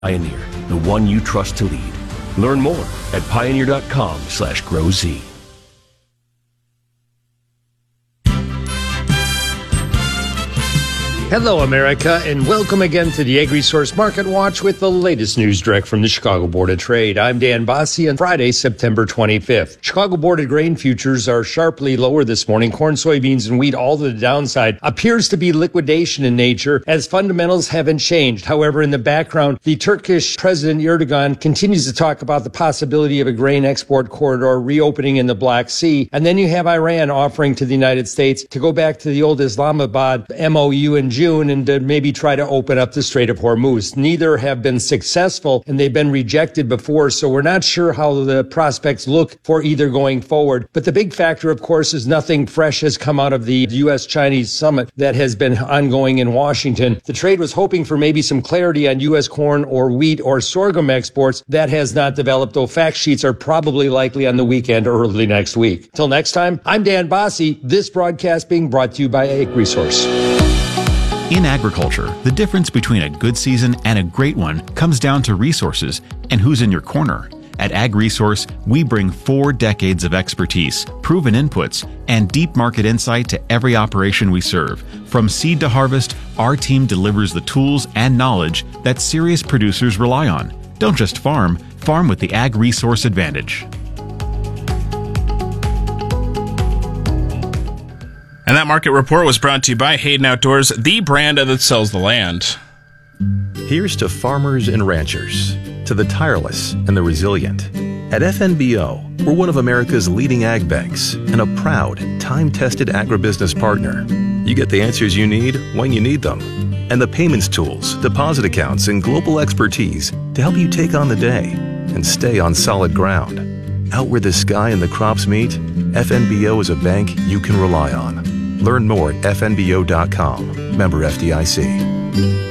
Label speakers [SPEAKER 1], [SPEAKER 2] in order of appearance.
[SPEAKER 1] Pioneer, the one you trust to lead. Learn more at pioneer.com/growz.
[SPEAKER 2] Hello, America, and welcome again to the AgResource Market Watch with the latest news direct from the Chicago Board of Trade. I'm Dan Bossie on Friday, September 25th. Chicago Board of Grain futures are sharply lower this morning. Corn, soybeans, and wheat all to the downside. Appears to be liquidation in nature as fundamentals haven't changed. However, in the background, the Turkish President Erdogan continues to talk about the possibility of a grain export corridor reopening in the Black Sea. And then you have Iran offering to the United States to go back to the old Islamabad MOU in June and to maybe try to open up the Strait of Hormuz. Neither have been successful, and they've been rejected before, so we're not sure how the prospects look for either going forward. But the big factor, of course, is nothing fresh has come out of the U.S.-Chinese summit that has been ongoing in Washington. The trade was hoping for maybe some clarity on U.S. corn or wheat or sorghum exports. That has not developed, though fact sheets are probably likely on the weekend or early next week. Till next time, I'm Dan Bossie, this broadcast being brought to you by AgResource.
[SPEAKER 3] In agriculture, the difference between a good season and a great one comes down to resources and who's in your corner. At AgResource, we bring 4 decades of expertise, proven inputs, and deep market insight to every operation we serve. From seed to harvest, our team delivers the tools and knowledge that serious producers rely on. Don't just farm, farm with the AgResource advantage.
[SPEAKER 4] And that market report was brought to you by Hayden Outdoors, the brand that sells the land.
[SPEAKER 5] Here's to farmers and ranchers, to the tireless and the resilient. At FNBO, we're one of America's leading ag banks and a proud, time-tested agribusiness partner. You get the answers you need when you need them. And the payments tools, deposit accounts, and global expertise to help you take on the day and stay on solid ground. Out where the sky and the crops meet, FNBO is a bank you can rely on. Learn more at fnbo.com. Member FDIC.